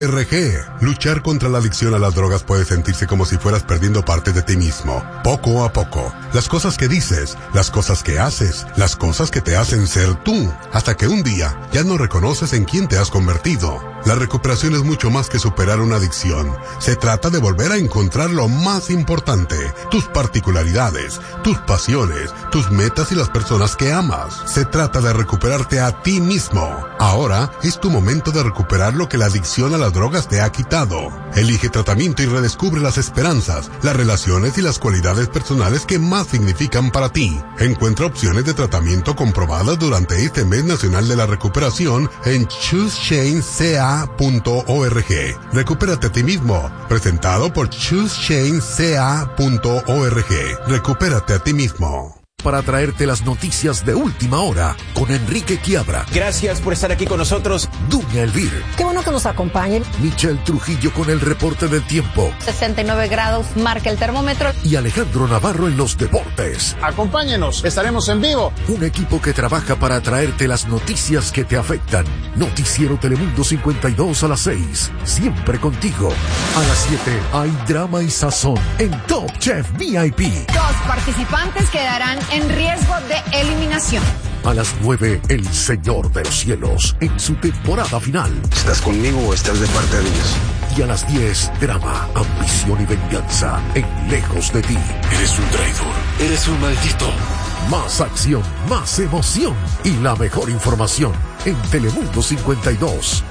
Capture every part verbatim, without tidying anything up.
R G. Luchar contra la adicción a las drogas puede sentirse como si fueras perdiendo parte de ti mismo. Poco a poco. Las cosas que dices, las cosas que haces, las cosas que te hacen ser tú. Hasta que un día ya no reconoces en quién te has convertido. La recuperación es mucho más que superar una adicción. Se trata de volver a encontrar lo más importante. Tus particularidades, tus pasiones, tus metas y las personas que amas. Se trata de recuperarte a ti mismo. Ahora es tu momento de recuperar lo que la adicción a las drogas te ha quitado. Elige tratamiento y redescubre las esperanzas, las relaciones y las cualidades personales que más significan para ti. Encuentra opciones de tratamiento comprobadas durante este mes nacional de la recuperación en choose change c a punto org. Recupérate a ti mismo. Presentado por choose change c a punto org. Recupérate a ti mismo. Para traerte las noticias de última hora con Enrique Quiabra. Gracias por estar aquí con nosotros. Dunia Elvir. Qué bueno que nos acompañen. Michelle Trujillo con el reporte del tiempo. sesenta y nueve grados marca el termómetro. Y Alejandro Navarro en los deportes. Acompáñenos, estaremos en vivo. Un equipo que trabaja para traerte las noticias que te afectan. Noticiero Telemundo cincuenta y dos a las seis. Siempre contigo. A las siete hay drama y sazón en Top Chef V I P. Dos participantes quedarán en riesgo de eliminación. A las nueve, El Señor de los Cielos, en su temporada final. ¿Estás conmigo o estás de parte de Dios? Y a las diez, drama, ambición y venganza, en Lejos de ti. Eres un traidor, eres un maldito. Más acción, más emoción y la mejor información en Telemundo cincuenta y dos.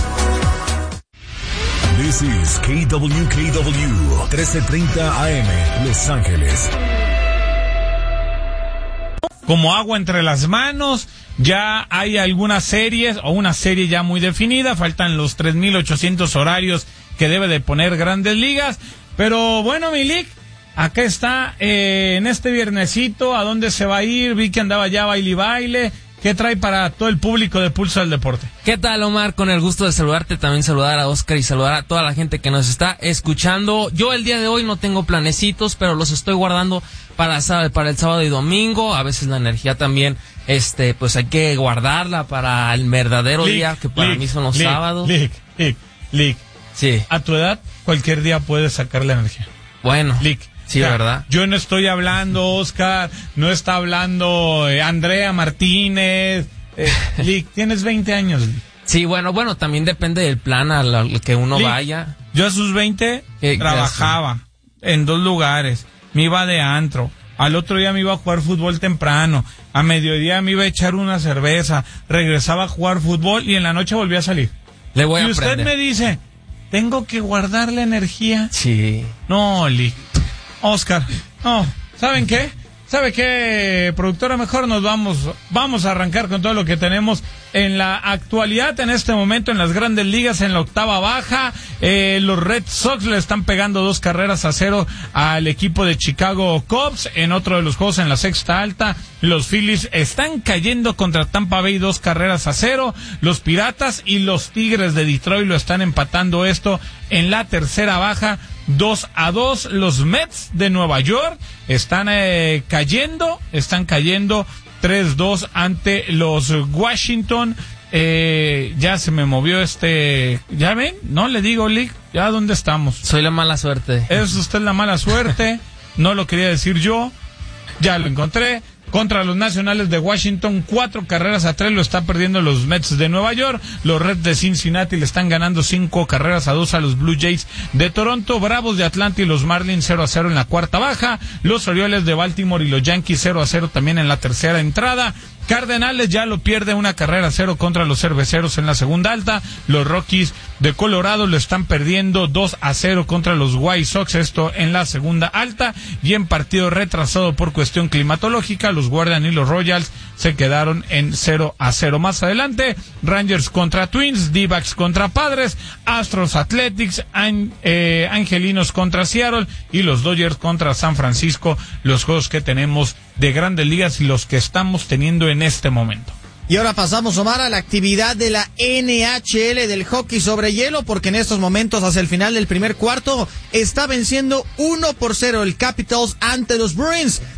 This is K W K W, trece treinta A M, Los Ángeles. Como agua entre las manos, ya hay algunas series, o una serie ya muy definida, faltan los tres mil ochocientos horarios que debe de poner Grandes Ligas, pero bueno, Milik, acá está, eh, en este viernesito, ¿a dónde se va a ir? Vi que andaba ya baile y baile. ¿Qué trae para todo el público de Pulso del Deporte? ¿Qué tal, Omar? Con el gusto de saludarte, también saludar a Oscar y saludar a toda la gente que nos está escuchando. Yo el día de hoy no tengo planecitos, pero los estoy guardando para, para el sábado y domingo. A veces la energía también, este, pues hay que guardarla para el verdadero Lick, día, que para Lick, mí son los Lick, sábados. Lick, Lick, Lick. Sí. A tu edad, cualquier día puedes sacar la energía. Bueno. Lick. Sí, o sea, ¿verdad? Yo no estoy hablando, Oscar, no está hablando eh, Andrea Martínez. Eh, Lick, tienes veinte años, Lick. Sí, bueno, bueno, también depende del plan al, al que uno Lick, vaya. Yo a sus veinte eh, trabajaba en dos lugares, me iba de antro, al otro día me iba a jugar fútbol temprano, a mediodía me iba a echar una cerveza, regresaba a jugar fútbol y en la noche volvía a salir. Le voy a y usted aprender. me dice, ¿tengo que guardar la energía? Sí. No, Lick. Oscar, no, ¿saben qué? ¿Sabe qué, productora? Mejor nos vamos, vamos a arrancar con todo lo que tenemos en la actualidad, en este momento, en las Grandes Ligas, en la octava baja. Eh, los Red Sox le están pegando dos carreras a cero al equipo de Chicago Cubs. En otro de los juegos, en la sexta alta, los Phillies están cayendo contra Tampa Bay dos carreras a cero. Los Piratas y los Tigres de Detroit lo están empatando esto en la tercera baja. dos a dos, los Mets de Nueva York están eh, cayendo, están cayendo tres dos ante los Washington. Eh, ya se me movió este, ¿ya ven? No le digo, Lick, ¿ya dónde estamos? Soy la mala suerte. Es usted la mala suerte, no lo quería decir yo, ya lo encontré. Contra los Nacionales de Washington, cuatro carreras a tres lo está perdiendo los Mets de Nueva York. Los Reds de Cincinnati le están ganando cinco carreras a dos a los Blue Jays de Toronto. Bravos de Atlanta y los Marlins cero a cero en la cuarta baja. Los Orioles de Baltimore y los Yankees cero a cero también en la tercera entrada. Cardenales ya lo pierde una carrera a cero contra los Cerveceros en la segunda alta. Los Rockies de Colorado lo están perdiendo dos a cero contra los White Sox, esto en la segunda alta. Y en partido retrasado por cuestión climatológica, los Guardians y los Royals se quedaron en cero a cero. Más adelante, Rangers contra Twins, D-backs contra Padres, Astros Athletics, An- eh, Angelinos contra Seattle y los Dodgers contra San Francisco, los juegos que tenemos de Grandes Ligas y los que estamos teniendo en este momento. Y ahora pasamos, Omar, a la actividad de la N H L del hockey sobre hielo, porque en estos momentos, hacia el final del primer cuarto, está venciendo uno por cero el Capitals ante los Bruins.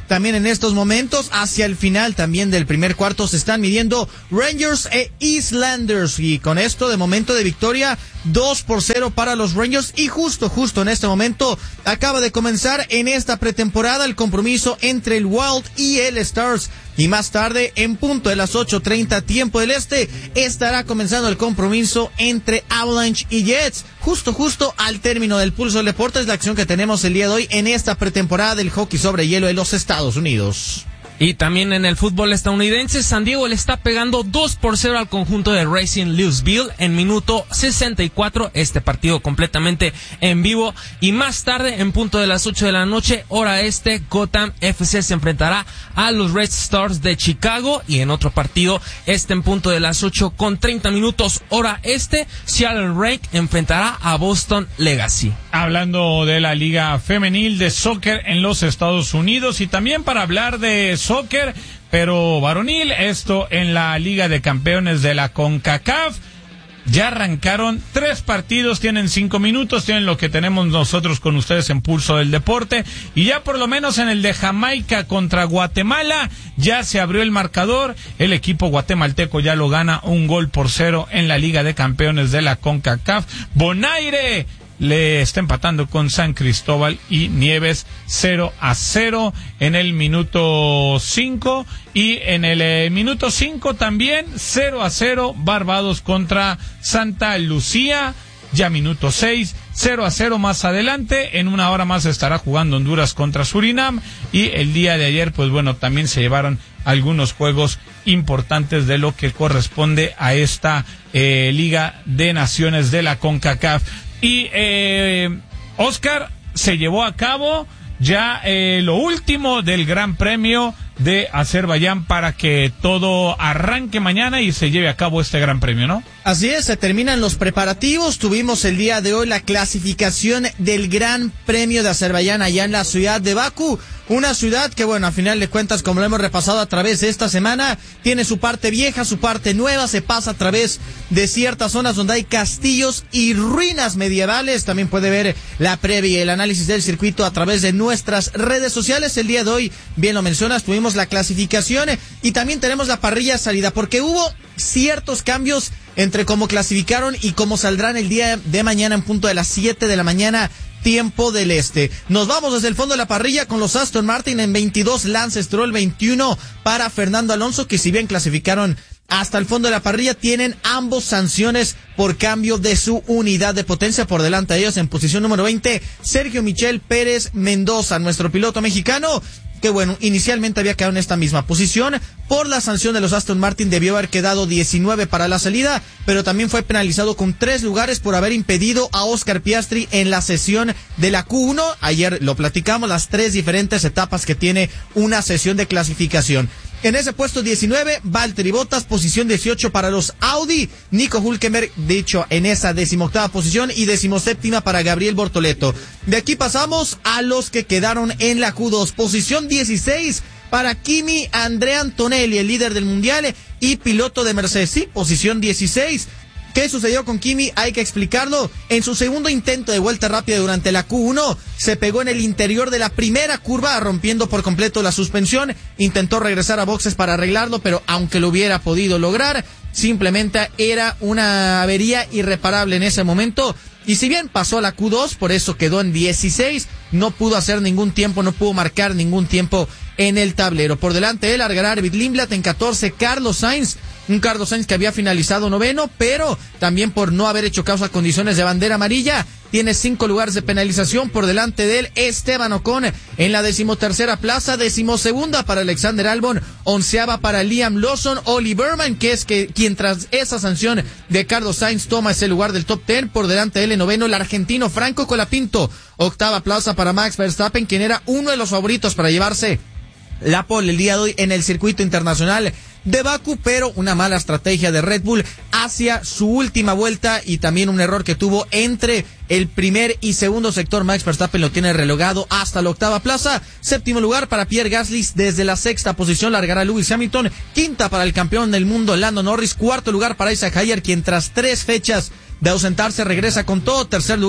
También en estos momentos, hacia el final también del primer cuarto, se están midiendo Rangers e Islanders. Y con esto, de momento de victoria, dos por cero para los Rangers. Y justo, justo en este momento, acaba de comenzar en esta pretemporada el compromiso entre el Wild y el Stars. Y más tarde, en punto de las ocho treinta tiempo del este, estará comenzando el compromiso entre Avalanche y Jets. Justo, justo al término del Pulso del Deporte es la acción que tenemos el día de hoy en esta pretemporada del hockey sobre hielo de los Estados Unidos. Y también en el fútbol estadounidense, San Diego le está pegando dos por cero al conjunto de Racing Louisville en minuto sesenta y cuatro, este partido completamente en vivo. Y más tarde, en punto de las ocho de la noche, hora este, Gotham F C se enfrentará a los Red Stars de Chicago. Y en otro partido, este en punto de las ocho con treinta minutos, hora este, Seattle Reign enfrentará a Boston Legacy. Hablando de la Liga Femenil de Soccer en los Estados Unidos, y también para hablar de soccer, pero varonil, esto en la Liga de Campeones de la CONCACAF. Ya arrancaron tres partidos, tienen cinco minutos, tienen lo que tenemos nosotros con ustedes en Pulso del Deporte, y ya por lo menos en el de Jamaica contra Guatemala ya se abrió el marcador. El equipo guatemalteco ya lo gana un gol por cero en la Liga de Campeones de la CONCACAF. Bonaire le está empatando con San Cristóbal y Nieves cero a cero en el minuto cinco, y en el eh, minuto cinco también cero a cero Barbados contra Santa Lucía. Ya minuto seis, cero a cero más adelante. En una hora más estará jugando Honduras contra Surinam. Y el día de ayer, pues bueno, también se llevaron algunos juegos importantes de lo que corresponde a esta eh, Liga de Naciones de la CONCACAF. Y eh, Oscar, se llevó a cabo ya eh, lo último del Gran Premio de Azerbaiyán para que todo arranque mañana y se lleve a cabo este Gran Premio, ¿no? Así es, se terminan los preparativos. Tuvimos el día de hoy la clasificación del Gran Premio de Azerbaiyán allá en la ciudad de Bakú. Una ciudad que, bueno, a final de cuentas, como lo hemos repasado a través de esta semana, tiene su parte vieja, su parte nueva, se pasa a través de ciertas zonas donde hay castillos y ruinas medievales. También puede ver la previa y el análisis del circuito a través de nuestras redes sociales. El día de hoy, bien lo mencionas, tuvimos la clasificación y también tenemos la parrilla salida, porque hubo ciertos cambios entre cómo clasificaron y cómo saldrán el día de mañana en punto de las siete de la mañana, tiempo del este. Nos vamos desde el fondo de la parrilla con los Aston Martin en veintidós, Lance Stroll veintiuno para Fernando Alonso, que si bien clasificaron hasta el fondo de la parrilla, tienen ambos sanciones por cambio de su unidad de potencia. Por delante de ellos, en posición número veinte, Sergio Michel Pérez Mendoza, nuestro piloto mexicano, que bueno, inicialmente había quedado en esta misma posición. Por la sanción de los Aston Martin debió haber quedado diecinueve para la salida, pero también fue penalizado con tres lugares por haber impedido a Oscar Piastri en la sesión de la Q uno. Ayer lo platicamos, las tres diferentes etapas que tiene una sesión de clasificación. En ese puesto diecinueve, Valtteri Bottas, posición dieciocho para los Audi, Nico Hülkenberg, de hecho, en esa decimoctava posición, y decimoséptima para Gabriel Bortoleto. De aquí pasamos a los que quedaron en la Q dos, posición dieciséis para Kimi Andrea Antonelli, el líder del mundial y piloto de Mercedes, sí, posición dieciséis. ¿Qué sucedió con Kimi? Hay que explicarlo. En su segundo intento de vuelta rápida durante la Q uno, se pegó en el interior de la primera curva, rompiendo por completo la suspensión. Intentó regresar a boxes para arreglarlo, pero aunque lo hubiera podido lograr, simplemente era una avería irreparable en ese momento. Y si bien pasó a la Q dos, por eso quedó en dieciséis, no pudo hacer ningún tiempo, no pudo marcar ningún tiempo en el tablero. Por delante de él, largará Arvid Lindblad en catorce, Carlos Sainz. Un Carlos Sainz que había finalizado noveno, pero también por no haber hecho causa condiciones de bandera amarilla, tiene cinco lugares de penalización. Por delante de él, Esteban Ocon en la decimotercera plaza, decimosegunda para Alexander Albon, onceava para Liam Lawson. Oli Berman, que es que quien tras esa sanción de Carlos Sainz toma ese lugar del top ten. Por delante de él, en noveno, el argentino Franco Colapinto. Octava plaza para Max Verstappen, quien era uno de los favoritos para llevarse la pole el día de hoy en el circuito internacional de Bakú, pero una mala estrategia de Red Bull hacia su última vuelta y también un error que tuvo entre el primer y segundo sector. Max Verstappen lo tiene relogado hasta la octava plaza. Séptimo lugar para Pierre Gasly, desde la sexta posición largará Lewis Hamilton. Quinta para el campeón del mundo Lando Norris. Cuarto lugar para Isaac Hayter, quien tras tres fechas de ausentarse regresa con todo. Tercer lugar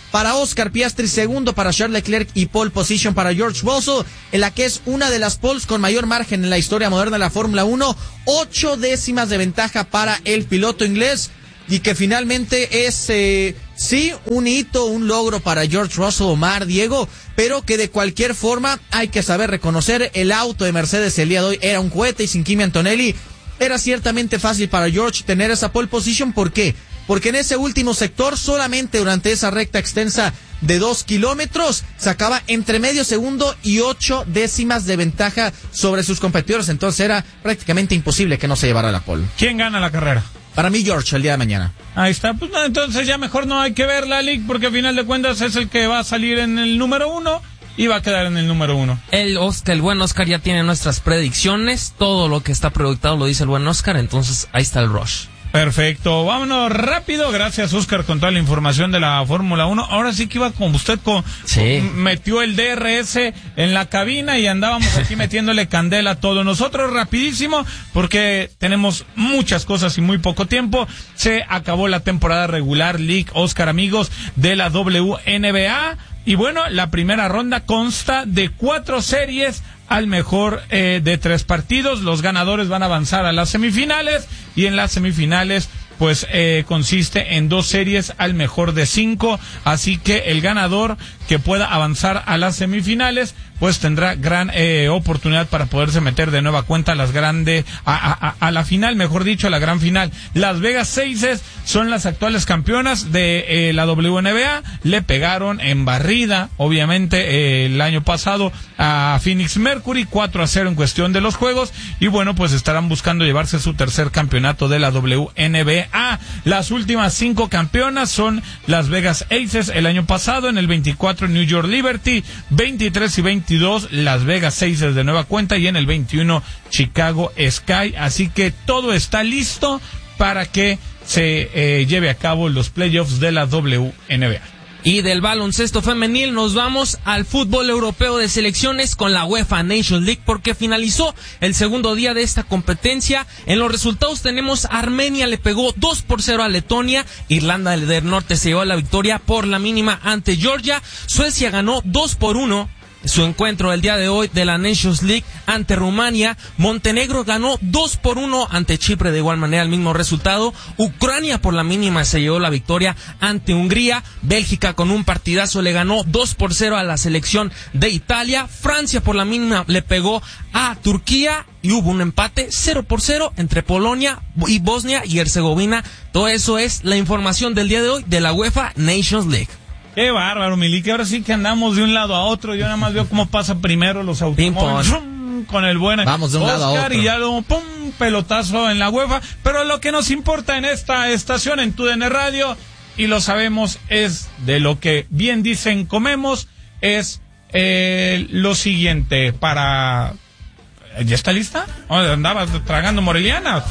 para Oscar Piastri, segundo para Charles Leclerc y pole position para George Russell, en la que es una de las poles con mayor margen en la historia moderna de la Fórmula uno, ocho décimas de ventaja para el piloto inglés, y que finalmente es, eh, sí, un hito, un logro para George Russell, Omar, Diego, pero que de cualquier forma hay que saber reconocer, el auto de Mercedes el día de hoy era un cohete, y sin Kimi Antonelli era ciertamente fácil para George tener esa pole position. ¿Por qué? Porque en ese último sector, solamente durante esa recta extensa de dos kilómetros, sacaba entre medio segundo y ocho décimas de ventaja sobre sus competidores, entonces era prácticamente imposible que no se llevara la pole. ¿Quién gana la carrera? Para mí, George, el día de mañana. Ahí está, pues no, entonces ya mejor no hay que ver la Liga, porque al final de cuentas es el que va a salir en el número uno y va a quedar en el número uno. El Oscar, el buen Oscar ya tiene nuestras predicciones, todo lo que está proyectado lo dice el buen Oscar, entonces ahí está el rush. Perfecto, vámonos rápido, gracias Oscar con toda la información de la Fórmula uno. Ahora sí que iba con usted, con, sí. con metió el D R S en la cabina y andábamos aquí metiéndole candela a todo. Nosotros rapidísimo, porque tenemos muchas cosas y muy poco tiempo. Se acabó la temporada regular, League, Oscar, amigos, de la W N B A. Y bueno, la primera ronda consta de cuatro series al mejor eh, de tres partidos. Los ganadores van a avanzar a las semifinales, y en las semifinales pues eh, consiste en dos series al mejor de cinco, así que el ganador que pueda avanzar a las semifinales pues tendrá gran eh, oportunidad para poderse meter de nueva cuenta a las grandes, a, a, a la final, mejor dicho, a la gran final. Las Vegas Aces son las actuales campeonas de eh, la W N B A, le pegaron en barrida, obviamente, eh, el año pasado a Phoenix Mercury, cuatro a cero en cuestión de los juegos, y bueno, pues estarán buscando llevarse su tercer campeonato de la W N B A. Las últimas cinco campeonas son las Vegas Aces el año pasado, en el veinticuatro New York Liberty, veintitrés y veintidós Las Vegas Aces de nueva cuenta, y en el veintiuno Chicago Sky. Así que todo está listo para que se eh, lleve a cabo los playoffs de la W N B A. Y del baloncesto femenil nos vamos al fútbol europeo de selecciones con la UEFA Nations League, porque finalizó el segundo día de esta competencia. En los resultados tenemos: Armenia le pegó dos por cero a Letonia, Irlanda del Norte se llevó la victoria por la mínima ante Georgia, Suecia ganó dos por uno su encuentro el día de hoy de la Nations League ante Rumania, Montenegro ganó dos por uno ante Chipre, de igual manera el mismo resultado, Ucrania por la mínima se llevó la victoria ante Hungría, Bélgica con un partidazo le ganó dos por cero a la selección de Italia, Francia por la mínima le pegó a Turquía, y hubo un empate cero por cero entre Polonia y Bosnia y Herzegovina. Todo eso es la información del día de hoy de la UEFA Nations League. Qué bárbaro, Mili, que ahora sí que andamos de un lado a otro. Yo nada más veo cómo pasa primero los automóviles con el buen Vamos de un Oscar, lado a otro. Y ya luego pum, pelotazo en la UEFA. Pero lo que nos importa en esta estación, en T U D N Radio, y lo sabemos, es de lo que bien dicen comemos, es eh, lo siguiente para... ¿Ya está lista? Oh, andaba tragando moreliana.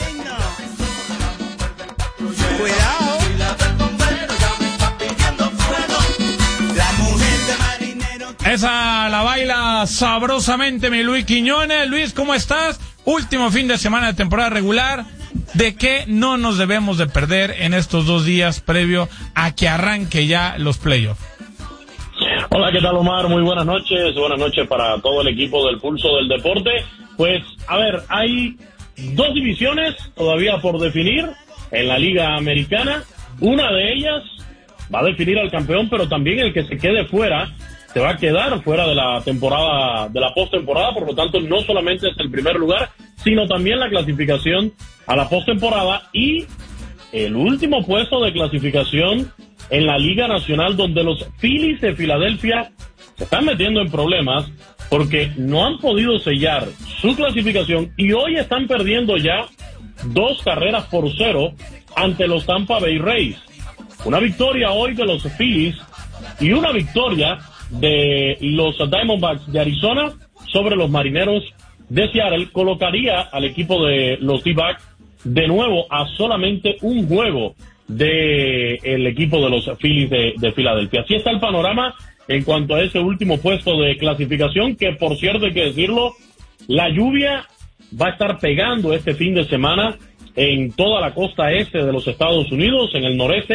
Cuidado. Esa la baila sabrosamente mi Luis Quiñones. Luis, ¿cómo estás? Último fin de semana de temporada regular. ¿De qué no nos debemos de perder en estos dos días previo a que arranque ya los playoffs? Hola, ¿qué tal, Omar? Muy buenas noches. Buenas noches para todo el equipo del Pulso del Deporte. Pues, a ver, hay dos divisiones todavía por definir en la Liga Americana. Una de ellas va a definir al campeón, pero también el que se quede fuera se va a quedar fuera de la temporada, de la postemporada. Por lo tanto, no solamente es el primer lugar, sino también la clasificación a la postemporada y el último puesto de clasificación en la Liga Nacional, donde los Phillies de Filadelfia se están metiendo en problemas porque no han podido sellar su clasificación y hoy están perdiendo ya dos carreras por cero ante los Tampa Bay Rays. Una victoria hoy de los Phillies y una victoria de los Diamondbacks de Arizona sobre los Marineros de Seattle colocaría al equipo de los D-Backs de nuevo a solamente un juego de el equipo de los Phillies de, de Filadelfia. Así está el panorama en cuanto a ese último puesto de clasificación, que por cierto hay que decirlo, la lluvia va a estar pegando este fin de semana en toda la costa este de los Estados Unidos, en el noreste.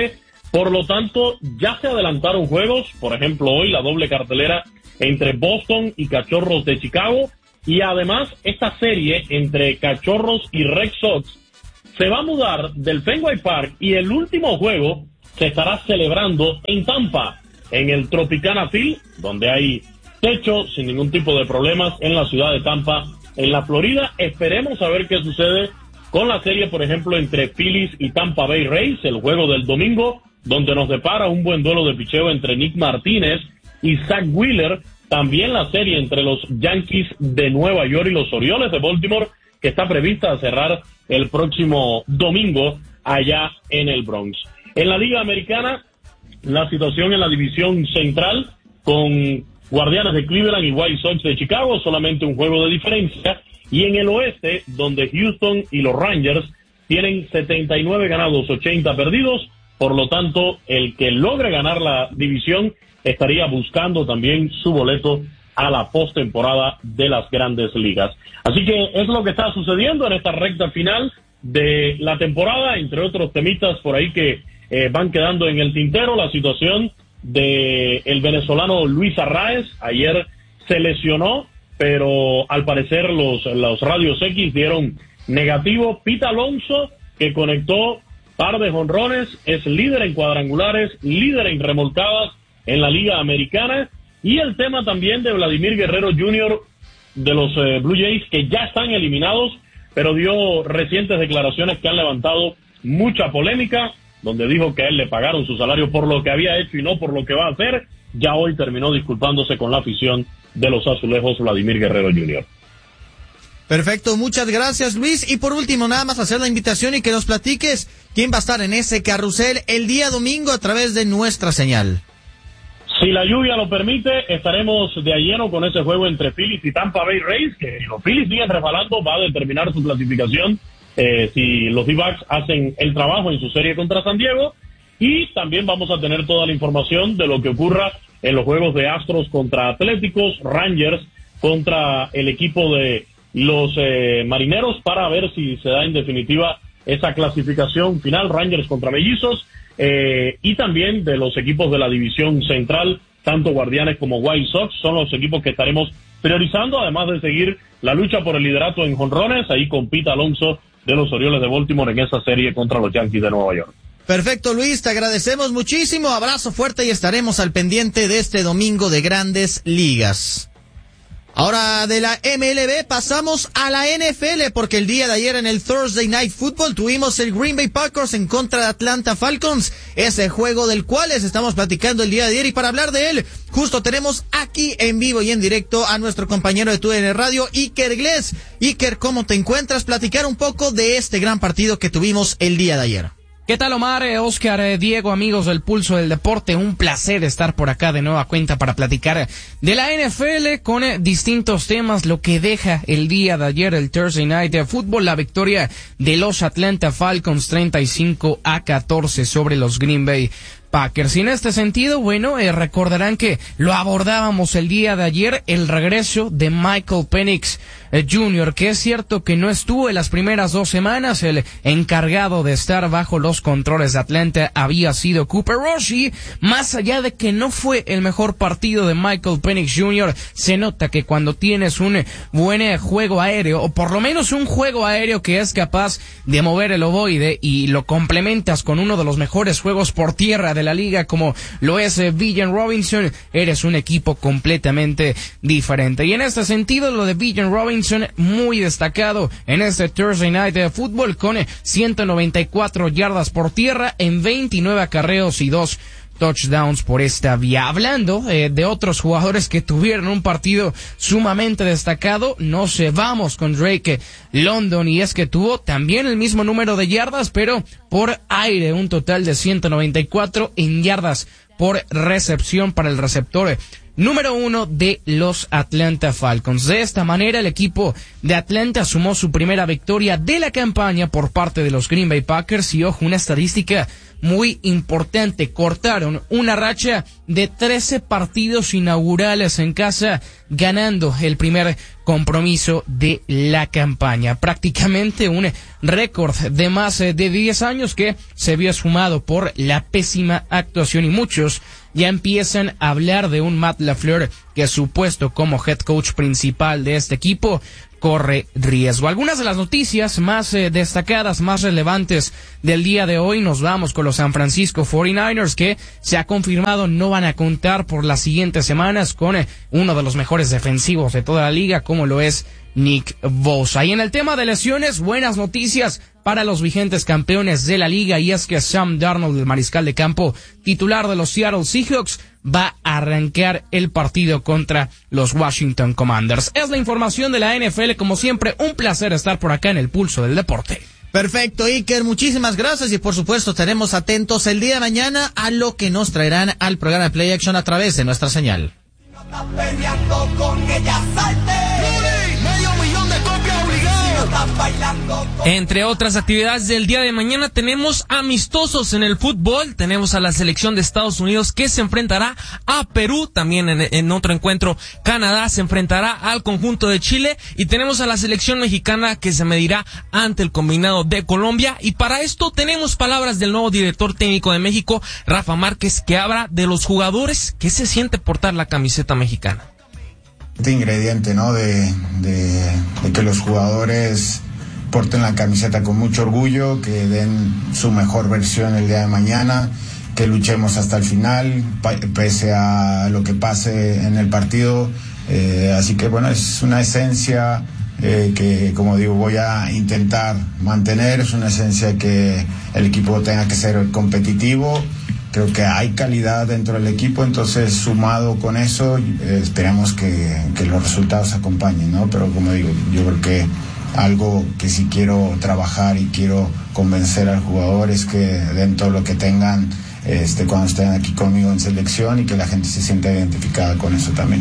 Por lo tanto, ya se adelantaron juegos, por ejemplo, hoy la doble cartelera entre Boston y Cachorros de Chicago, y además esta serie entre Cachorros y Red Sox se va a mudar del Fenway Park y el último juego se estará celebrando en Tampa, en el Tropicana Field, donde hay techo sin ningún tipo de problemas en la ciudad de Tampa, en la Florida. Esperemos a ver qué sucede con la serie, por ejemplo, entre Phillies y Tampa Bay Rays, el juego del domingo, donde nos depara un buen duelo de picheo entre Nick Martínez y Zach Wheeler. También la serie entre los Yankees de Nueva York y los Orioles de Baltimore, que está prevista a cerrar el próximo domingo allá en el Bronx. En la Liga Americana, la situación en la división central con Guardianes de Cleveland y White Sox de Chicago, solamente un juego de diferencia. Y en el oeste, donde Houston y los Rangers tienen setenta y nueve ganados, ochenta perdidos. Por lo tanto, el que logre ganar la división estaría buscando también su boleto a la postemporada de las Grandes Ligas. Así que es lo que está sucediendo en esta recta final de la temporada, entre otros temitas por ahí que eh, van quedando en el tintero. La situación de el venezolano Luis Arraez, ayer se lesionó, pero al parecer los, los radios X dieron negativo. Pete Alonso, que conectó par de jonrones, es líder en cuadrangulares, líder en remolcadas en la Liga Americana. Y el tema también de Vladimir Guerrero junior de los eh, Blue Jays, que ya están eliminados, pero dio recientes declaraciones que han levantado mucha polémica, donde dijo que a él le pagaron su salario por lo que había hecho y no por lo que va a hacer. Ya hoy terminó disculpándose con la afición de los Azulejos, Vladimir Guerrero junior Perfecto, muchas gracias, Luis. Y por último, nada más hacer la invitación y que nos platiques quién va a estar en ese carrusel el día domingo a través de nuestra señal. Si la lluvia lo permite, estaremos de a lleno con ese juego entre Phillies y Tampa Bay Rays, que los Phillies siguen resbalando, va a determinar su clasificación eh, si los D-backs hacen el trabajo en su serie contra San Diego. Y también vamos a tener toda la información de lo que ocurra en los juegos de Astros contra Atléticos, Rangers contra el equipo de los eh, Marineros, para ver si se da en definitiva esa clasificación final, Rangers contra Mellizos, eh, y también de los equipos de la división central, tanto Guardianes como White Sox, son los equipos que estaremos priorizando, además de seguir la lucha por el liderato en jonrones, ahí con Pete Alonso de los Orioles de Baltimore en esa serie contra los Yankees de Nueva York. Perfecto, Luis, te agradecemos muchísimo, abrazo fuerte y estaremos al pendiente de este domingo de Grandes Ligas. Ahora de la M L B pasamos a la N F L, porque el día de ayer en el Thursday Night Football tuvimos el Green Bay Packers en contra de Atlanta Falcons, ese juego del cual les estamos platicando el día de ayer, y para hablar de él, justo tenemos aquí en vivo y en directo a nuestro compañero de T U D N Radio, Iker Glés. Iker, ¿cómo te encuentras? Platicar un poco de este gran partido que tuvimos el día de ayer. ¿Qué tal, Omar, eh, Oscar, eh, Diego, amigos del Pulso del Deporte? Un placer estar por acá de nueva cuenta para platicar de la N F L con eh, distintos temas, lo que deja el día de ayer el Thursday Night Football, la victoria de los Atlanta Falcons treinta y cinco a catorce sobre los Green Bay Packers. Y en este sentido, bueno, eh, recordarán que lo abordábamos el día de ayer, el regreso de Michael Penix eh, junior, que es cierto que no estuvo en las primeras dos semanas, el encargado de estar bajo los controles de Atlanta había sido Cooper Rush, y más allá de que no fue el mejor partido de Michael Penix junior, se nota que cuando tienes un buen eh, juego aéreo, o por lo menos un juego aéreo que es capaz de mover el ovoide, y lo complementas con uno de los mejores juegos por tierra de la liga como lo es eh, Villan Robinson, eres un equipo completamente diferente. Y en este sentido, lo de Villan Robinson muy destacado en este Thursday Night de Football, con eh, ciento noventa y cuatro yardas por tierra en veintinueve acarreos y dos touchdowns por esta vía. Hablando eh, de otros jugadores que tuvieron un partido sumamente destacado, nos eh, vamos con Drake London, y es que tuvo también el mismo número de yardas, pero por aire, un total de ciento noventa y cuatro en yardas por recepción para el receptor eh, número uno de los Atlanta Falcons. De esta manera, el equipo de Atlanta sumó su primera victoria de la campaña por parte de los Green Bay Packers, y ojo, una estadística muy importante: cortaron una racha de trece partidos inaugurales en casa, ganando el primer compromiso de la campaña. Prácticamente un récord de más de diez años que se vio esfumado por la pésima actuación, y muchos ya empiezan a hablar de un Matt LaFleur que su puesto como head coach principal de este equipo corre riesgo. Algunas de las noticias más eh, destacadas, más relevantes del día de hoy, nos vamos con los San Francisco cuarenta y nueve ers, que se ha confirmado no van a contar por las siguientes semanas con eh, uno de los mejores defensivos de toda la liga, como lo es Nick Bosa. Y en el tema de lesiones, buenas noticias para los vigentes campeones de la liga, y es que Sam Darnold, el mariscal de campo titular de los Seattle Seahawks, va a arrancar el partido contra los Washington Commanders. Es la información de la N F L. Como siempre, un placer estar por acá en el Pulso del Deporte. Perfecto, Iker, muchísimas gracias, y por supuesto estaremos atentos el día de mañana a lo que nos traerán al programa de Play Action a través de nuestra señal. Entre otras actividades del día de mañana, tenemos amistosos en el fútbol. Tenemos a la selección de Estados Unidos que se enfrentará a Perú. También en, en otro encuentro, Canadá se enfrentará al conjunto de Chile. Y tenemos a la selección mexicana que se medirá ante el combinado de Colombia. Y para esto tenemos palabras del nuevo director técnico de México, Rafa Márquez, que habla de los jugadores que se siente portar la camiseta mexicana. Este ingrediente, ¿no? De, de, de que los jugadores porten la camiseta con mucho orgullo, que den su mejor versión el día de mañana, que luchemos hasta el final, pese a lo que pase en el partido. Eh, así que bueno, es una esencia eh, que, como digo, voy a intentar mantener. Es una esencia que el equipo tenga que ser competitivo. Creo que hay calidad dentro del equipo, entonces sumado con eso eh, esperamos que, que los resultados acompañen, ¿no? Pero como digo, yo creo que algo que sí quiero trabajar y quiero convencer al jugador es que den todo lo que tengan este, cuando estén aquí conmigo en selección, y que la gente se sienta identificada con eso también.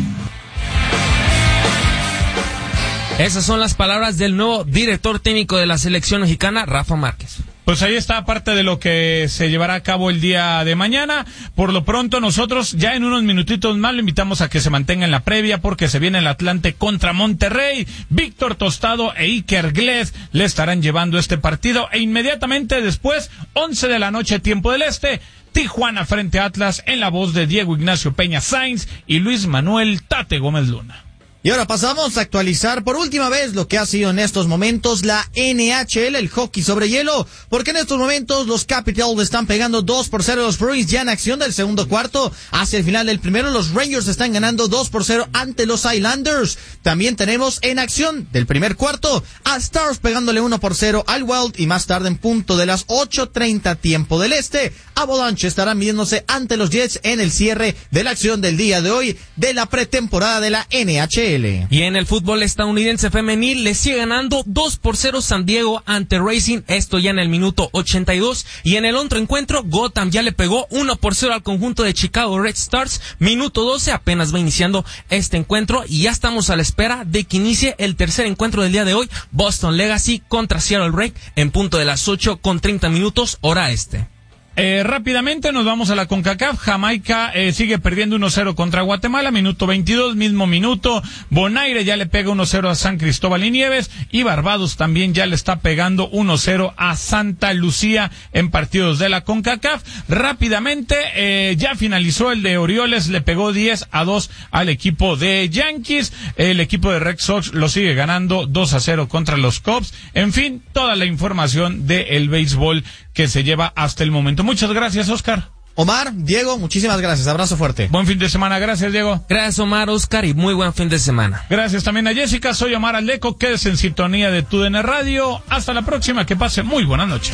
Esas son las palabras del nuevo director técnico de la selección mexicana, Rafa Márquez. Pues ahí está parte de lo que se llevará a cabo el día de mañana. Por lo pronto, nosotros ya en unos minutitos más lo invitamos a que se mantenga en la previa, porque se viene el Atlante contra Monterrey. Víctor Tostado e Iker Glez le estarán llevando este partido, e inmediatamente después, once de la noche, tiempo del este, Tijuana frente a Atlas, en la voz de Diego Ignacio Peña Sainz y Luis Manuel Tate Gómez Luna. Y ahora pasamos a actualizar por última vez lo que ha sido en estos momentos la N H L, el hockey sobre hielo, porque en estos momentos los Capitals están pegando dos por cero a los Bruins ya en acción del segundo cuarto. Hacia el final del primero, los Rangers están ganando dos por cero ante los Islanders. También tenemos en acción del primer cuarto a Stars pegándole uno por cero al Wild, y más tarde en punto de las ocho treinta tiempo del este, Avalanche estarán midiéndose ante los Jets en el cierre de la acción del día de hoy de la pretemporada de la N H L. Y en el fútbol estadounidense femenil le sigue ganando dos por cero San Diego ante Racing, esto ya en el minuto ochenta y dos. Y en el otro encuentro, Gotham ya le pegó uno por cero al conjunto de Chicago Red Stars, minuto doce, apenas va iniciando este encuentro, y ya estamos a la espera de que inicie el tercer encuentro del día de hoy, Boston Legacy contra Seattle Reign, en punto de las ocho con treinta minutos, hora este. Eh, rápidamente nos vamos a la CONCACAF. Jamaica eh, sigue perdiendo uno cero contra Guatemala, minuto veintidós, mismo minuto. Bonaire ya le pega uno cero a San Cristóbal y Nieves, y Barbados también ya le está pegando uno cero a Santa Lucía en partidos de la CONCACAF. Rápidamente, eh, ya finalizó el de Orioles, le pegó diez a dos al equipo de Yankees. El equipo de Red Sox lo sigue ganando dos a cero contra los Cubs. En fin, toda la información del béisbol que se lleva hasta el momento. Muchas gracias, Oscar. Omar, Diego, muchísimas gracias. Abrazo fuerte. Buen fin de semana. Gracias, Diego. Gracias, Omar, Oscar, y muy buen fin de semana. Gracias también a Jessica. Soy Omar Aldeco. Quédese en sintonía de Tu D N Radio. Hasta la próxima. Que pase muy buenas noches.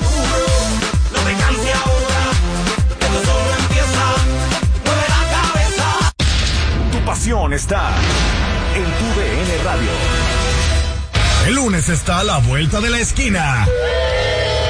No me canse ahora, que esto solo empieza. Mueve la cabeza. Tu pasión está en Tu D N Radio. El lunes está a la vuelta de la esquina.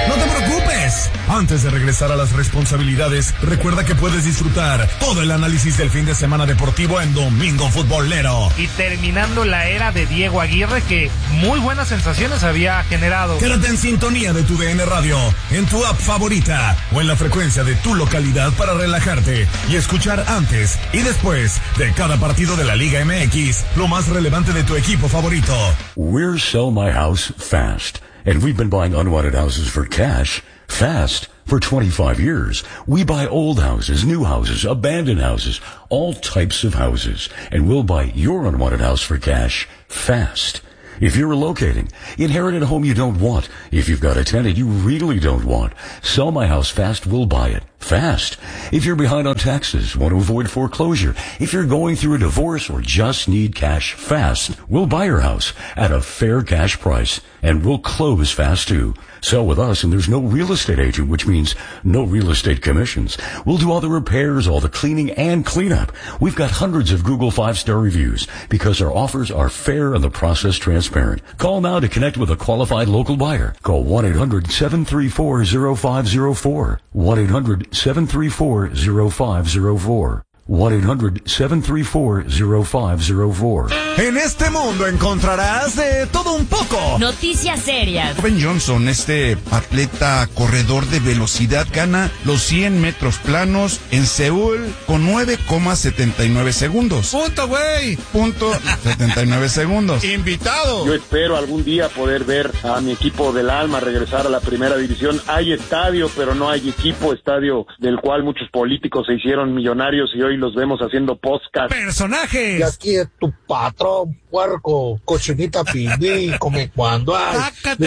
No te preocupes. Antes de regresar a las responsabilidades, recuerda que puedes disfrutar todo el análisis del fin de semana deportivo en Domingo Futbolero. Y terminando la era de Diego Aguirre, que muy buenas sensaciones había generado. Quédate en sintonía de tu D N Radio, en tu app favorita o en la frecuencia de tu localidad para relajarte y escuchar antes y después de cada partido de la Liga M X lo más relevante de tu equipo favorito. We're Sell My House Fast, and we've been buying unwanted houses for cash fast for twenty-five years. We buy old houses, new houses, abandoned houses, all types of houses, and we'll buy your unwanted house for cash fast. If you're relocating, inherit a home you don't want. If you've got a tenant you really don't want, Sell My House Fast will buy it fast. If you're behind on taxes, want to avoid foreclosure, if you're going through a divorce or just need cash fast, we'll buy your house at a fair cash price and we'll close fast too. Sell with us and there's no real estate agent, which means no real estate commissions. We'll do all the repairs, all the cleaning and cleanup. We've got hundreds of Google five-star reviews because our offers are fair and the process transparent. Call now to connect with a qualified local buyer. Call one eight hundred seven three four zero five zero four. one eight hundred seven three four zero five zero four. one eight hundred seven three four zero five zero four. En este mundo encontrarás de todo un poco. Noticias serias. Ben Johnson, este atleta corredor de velocidad, gana los cien metros planos en Seúl con nueve coma setenta y nueve segundos. Punto, güey. Punto setenta y nueve segundos. Invitado. Yo espero algún día poder ver a mi equipo del alma regresar a la primera división. Hay estadio, pero no hay equipo. Estadio del cual muchos políticos se hicieron millonarios y hoy los vemos haciendo podcast. Personajes. Y aquí es tu patrón, puerco, cochinita pibí, come cuando hay.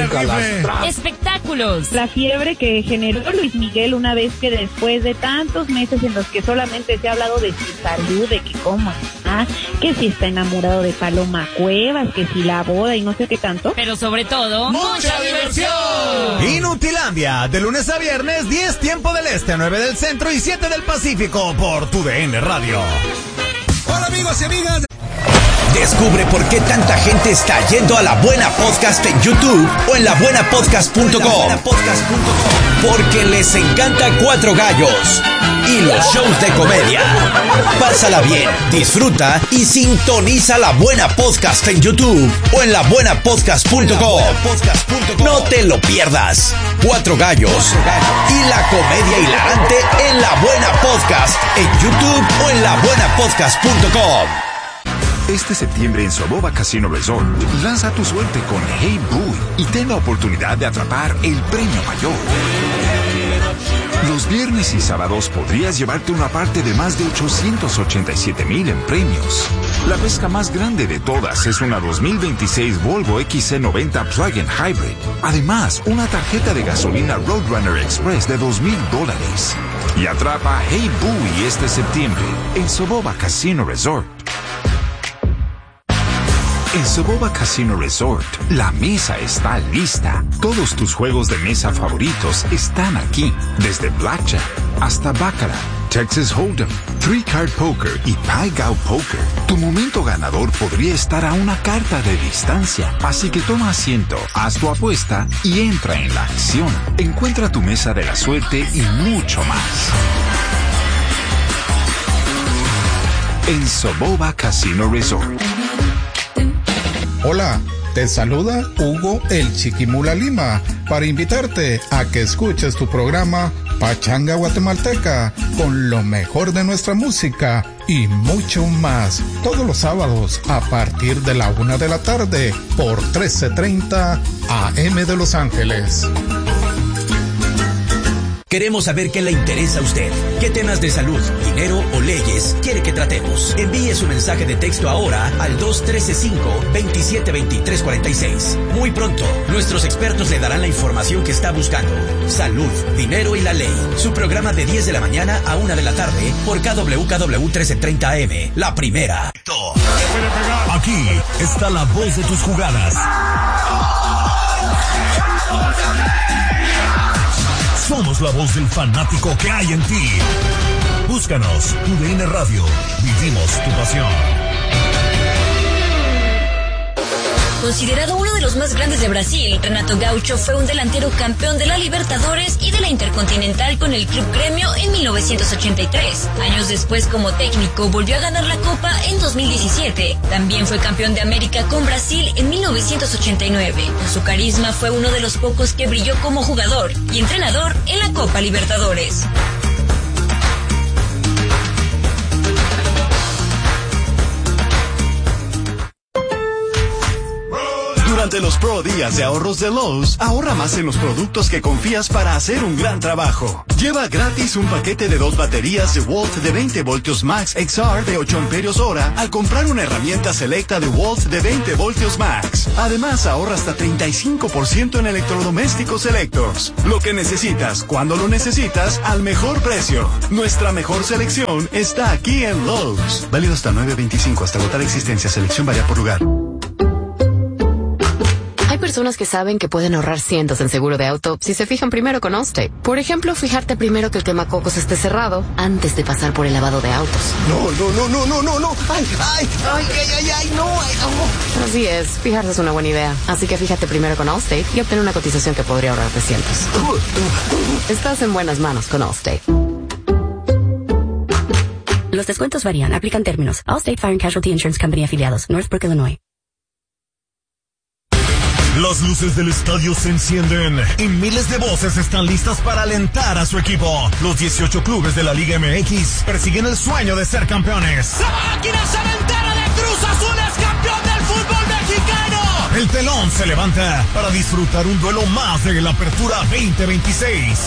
Espectáculos. La fiebre que generó Luis Miguel una vez que después de tantos meses en los que solamente se ha hablado de su salud, de que cómo está, que si está enamorado de Paloma Cuevas, que si la boda y no sé qué tanto. Pero sobre todo, ¡mucha diversión! Inutilandia, de lunes a viernes, diez tiempo del este, nueve del centro y siete del Pacífico por tu D N Radio. Hola amigos y amigas. Descubre por qué tanta gente está yendo a La Buena Podcast en YouTube o en la buena podcast punto com. Porque les encanta Cuatro Gallos y los shows de comedia. Pásala bien, disfruta y sintoniza La Buena Podcast en YouTube o en la buena podcast punto com. No te lo pierdas. Cuatro Gallos y la comedia hilarante en La Buena Podcast en YouTube o en la buena podcast punto com. Este septiembre en Soboba Casino Resort, lanza tu suerte con Hey Boy y ten la oportunidad de atrapar el premio mayor. Los viernes y sábados podrías llevarte una parte de más de ochocientos ochenta y siete mil en premios. La pesca más grande de todas es una dos mil veintiséis Volvo X C noventa Plug-in Hybrid. Además, una tarjeta de gasolina Roadrunner Express de dos mil dólares. Y atrapa Hey Boy este septiembre en Soboba Casino Resort. En Soboba Casino Resort, la mesa está lista. Todos tus juegos de mesa favoritos están aquí. Desde Blackjack hasta Baccarat, Texas Hold'em, Three Card Poker y Pai Gow Poker. Tu momento ganador podría estar a una carta de distancia. Así que toma asiento, haz tu apuesta y entra en la acción. Encuentra tu mesa de la suerte y mucho más. En Soboba Casino Resort. Hola, te saluda Hugo el Chiquimula Lima para invitarte a que escuches tu programa Pachanga Guatemalteca con lo mejor de nuestra música y mucho más todos los sábados a partir de la una de la tarde por trece treinta A M de Los Ángeles. Queremos saber qué le interesa a usted. ¿Qué temas de salud, dinero o leyes quiere que tratemos? Envíe su mensaje de texto ahora al dos uno tres cinco, dos siete dos tres cuatro seis. Muy pronto, nuestros expertos le darán la información que está buscando. Salud, dinero y la ley. Su programa de diez de la mañana a una de la tarde por K W K W trece treinta A M. La primera. Aquí está la voz de tus jugadas. Somos la voz del fanático que hay en ti. Búscanos, tu D N Radio. Vivimos tu pasión. Considerado uno de los más grandes de Brasil, Renato Gaucho fue un delantero campeón de la Libertadores y de la Intercontinental con el Club Gremio en mil novecientos ochenta y tres. Años después, como técnico, volvió a ganar la Copa en dos mil diecisiete. También fue campeón de América con Brasil en mil novecientos ochenta y nueve. Con su carisma fue uno de los pocos que brilló como jugador y entrenador en la Copa Libertadores. Durante los Pro Días de ahorros de Lowe's, ahorra más en los productos que confías para hacer un gran trabajo. Lleva gratis un paquete de dos baterías de Walt de veinte voltios Max X R de ocho amperios hora al comprar una herramienta selecta de Walt de veinte voltios Max. Además, ahorra hasta treinta y cinco por ciento en electrodomésticos selectos. Lo que necesitas, cuando lo necesitas, al mejor precio. Nuestra mejor selección está aquí en Lowe's. Válido hasta nueve veinticinco, hasta agotar existencia. Selección varía por lugar. Hay personas que saben que pueden ahorrar cientos en seguro de auto si se fijan primero con Allstate. Por ejemplo, fijarte primero que el quemacocos esté cerrado antes de pasar por el lavado de autos. No, no, no, no, no, no, no. Ay, ay, ay, ay, ay, ay, no, ay, no. Así es, fijarse es una buena idea. Así que fíjate primero con Allstate y obtén una cotización que podría ahorrarte cientos. Estás en buenas manos con Allstate. Los descuentos varían. Aplican términos. Allstate Fire and Casualty Insurance Company afiliados. Northbrook, Illinois. Las luces del estadio se encienden y miles de voces están listas para alentar a su equipo. Los dieciocho clubes de la Liga M X persiguen el sueño de ser campeones. ¡La máquina cementera de Cruz Azul es campeón del fútbol mexicano! El telón se levanta para disfrutar un duelo más de la Apertura veinte veintiséis.